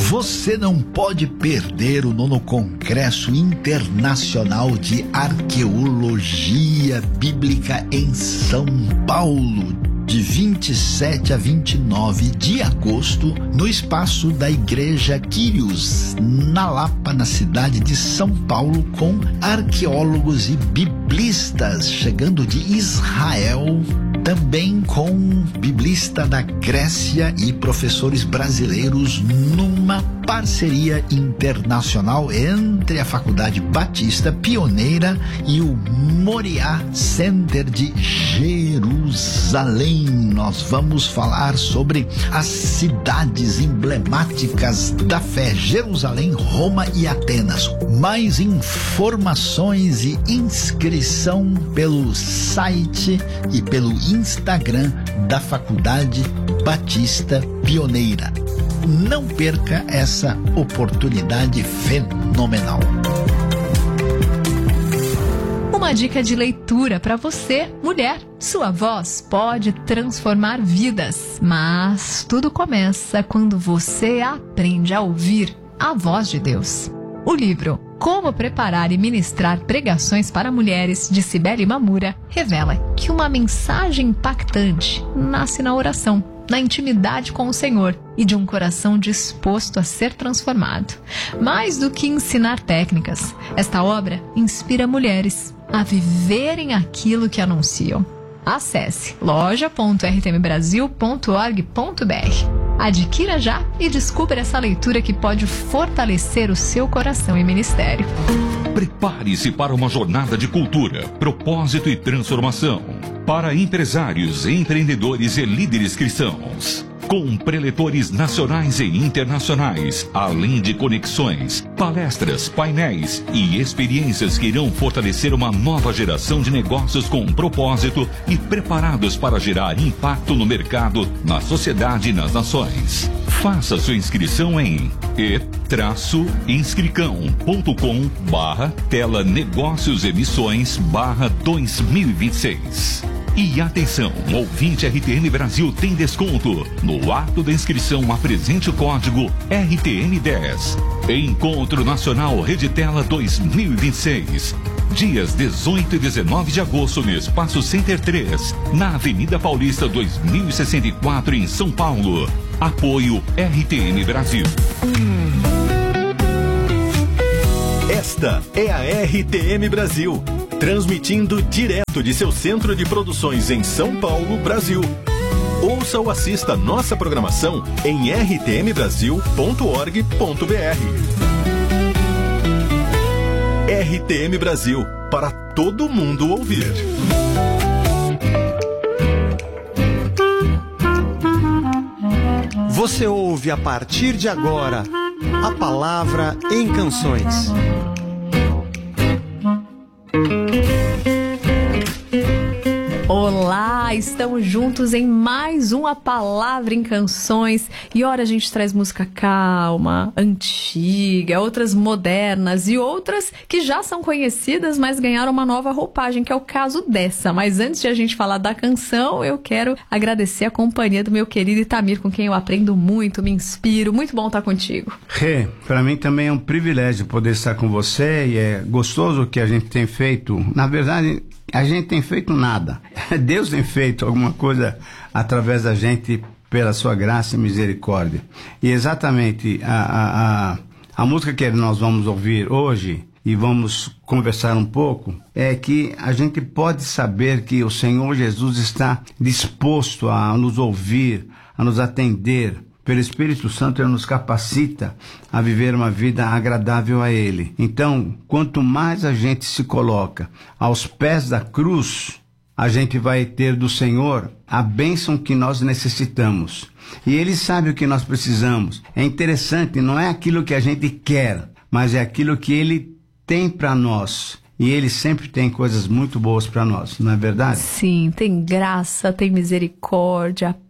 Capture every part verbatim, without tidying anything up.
Você não pode perder o nono Congresso Internacional de Arqueologia Bíblica em São Paulo, de vinte e sete a vinte e nove de agosto, no espaço da Igreja Quírios, na Lapa, na cidade de São Paulo, com arqueólogos e biblistas chegando de Israel, também com biblista da Grécia e professores brasileiros, numa parceria internacional entre a Faculdade Batista Pioneira e o Moriá Center de Jerusalém. Nós vamos falar sobre as cidades emblemáticas da fé: Jerusalém, Roma e Atenas. Mais informações e inscrição pelo site e pelo Instagram da Faculdade Batista Pioneira. Não perca essa oportunidade fenomenal. Uma dica de leitura para você, mulher. Sua voz pode transformar vidas, mas tudo começa quando você aprende a ouvir a voz de Deus. O livro Como Preparar e Ministrar Pregações para Mulheres, de Cibele Mamura, revela que uma mensagem impactante nasce na oração, na intimidade com o Senhor e de um coração disposto a ser transformado. Mais do que ensinar técnicas, esta obra inspira mulheres a viverem aquilo que anunciam. Acesse loja ponto r t m brasil ponto org ponto b r. Adquira já e descubra essa leitura que pode fortalecer o seu coração e ministério. Prepare-se para uma jornada de cultura, propósito e transformação. Para empresários, empreendedores e líderes cristãos. Com preletores nacionais e internacionais, além de conexões, palestras, painéis e experiências que irão fortalecer uma nova geração de negócios com propósito e preparados para gerar impacto no mercado, na sociedade e nas nações. Faça sua inscrição em e inscricão ponto com barra tela negócios emissões barra dois mil e vinte e seis. E atenção, ouvinte R T M Brasil tem desconto. No ato da inscrição, apresente o código R T M dez. Encontro Nacional Reditela dois mil e vinte e seis. Dias dezoito e dezenove de agosto no Espaço Center três, na Avenida Paulista dois mil e sessenta e quatro, em São Paulo. Apoio R T M Brasil. Esta é a R T M Brasil, transmitindo direto de seu centro de produções em São Paulo, Brasil. Ouça ou assista nossa programação em r t m brasil ponto org ponto b r. R T M Brasil, para todo mundo ouvir. Você ouve a partir de agora a Palavra em Canções. Olá, estamos juntos em mais uma Palavra em Canções. E ora a gente traz música calma, antiga, outras modernas e outras que já são conhecidas, mas ganharam uma nova roupagem, que é o caso dessa. Mas antes de a gente falar da canção, eu quero agradecer a companhia do meu querido Itamir, com quem eu aprendo muito, me inspiro. Muito bom estar contigo. Rê, para mim também é um privilégio poder estar com você, e é gostoso o que a gente tem feito. Na verdade, a gente tem feito nada. Deus tem feito alguma coisa através da gente, pela sua graça e misericórdia. E exatamente a, a, a, a música que nós vamos ouvir hoje e vamos conversar um pouco é que a gente pode saber que o Senhor Jesus está disposto a nos ouvir, a nos atender. Pelo Espírito Santo, Ele nos capacita a viver uma vida agradável a Ele. Então, quanto mais a gente se coloca aos pés da cruz, a gente vai ter do Senhor a bênção que nós necessitamos. E Ele sabe o que nós precisamos. É interessante, não é aquilo que a gente quer, mas é aquilo que Ele tem para nós. E Ele sempre tem coisas muito boas para nós, não é verdade? Sim, tem graça, tem misericórdia,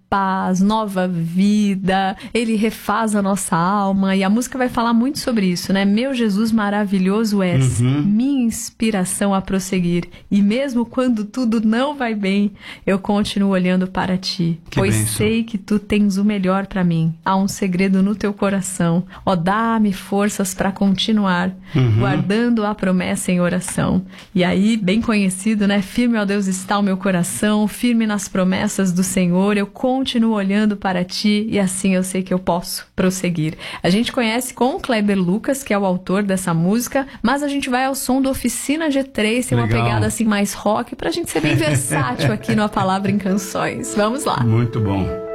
paz, nova vida, ele refaz a nossa alma, e a música vai falar muito sobre isso, né? Meu Jesus maravilhoso és, uhum. minha inspiração a prosseguir, e mesmo quando tudo não vai bem, eu continuo olhando para ti, que pois bênção. Sei que tu tens o melhor para mim, há um segredo no teu coração, ó, dá-me forças para continuar, uhum. guardando a promessa em oração. E aí, bem conhecido, né? Firme, ó Deus, está o meu coração, firme nas promessas do Senhor, eu continuo olhando para ti, e assim eu sei que eu posso prosseguir. A gente conhece com o Kleber Lucas, que é o autor dessa música, mas a gente vai ao som do Oficina G três, tem uma pegada assim mais rock, pra gente ser bem versátil aqui no A Palavra em Canções. Vamos lá. Muito bom.